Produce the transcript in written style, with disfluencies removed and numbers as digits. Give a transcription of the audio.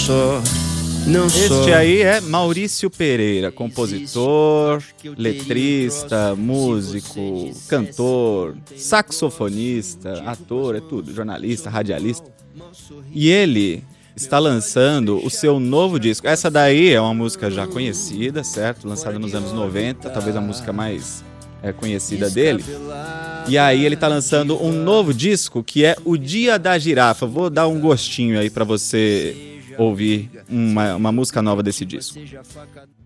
Este aí é Maurício Pereira, compositor, letrista, músico, cantor, saxofonista, ator, é tudo, jornalista, radialista. E ele está lançando o seu novo disco. Essa daí é uma música já conhecida, certo? Lançada nos anos 90, talvez a música mais conhecida dele. E aí ele está lançando um novo disco que é O Dia da Girafa. Vou dar um gostinho aí para você ouvir uma música nova desse disco.